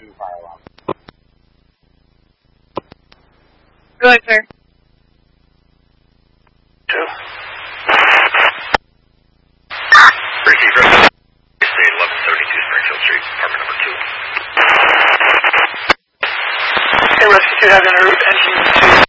2 fire alarm. Go ahead, sir. 2. Ricky, State 1172 Springfield Street, apartment number 2. Okay, Rescue 2 have en route, engine 2.